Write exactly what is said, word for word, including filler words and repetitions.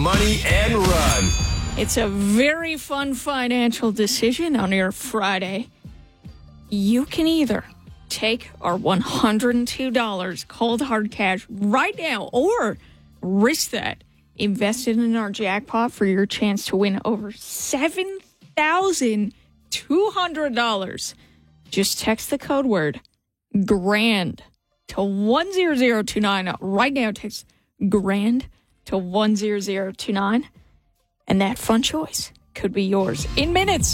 Money and Run. It's a very fun financial decision on your Friday. You can either take our one hundred two dollars cold hard cash right now or risk that. Invest it in our jackpot for your chance to win over seven thousand two hundred dollars. Just text the code word GRAND to one zero zero two nine. Right now, text GRAND to one zero zero two nine. And that fun choice could be yours in minutes.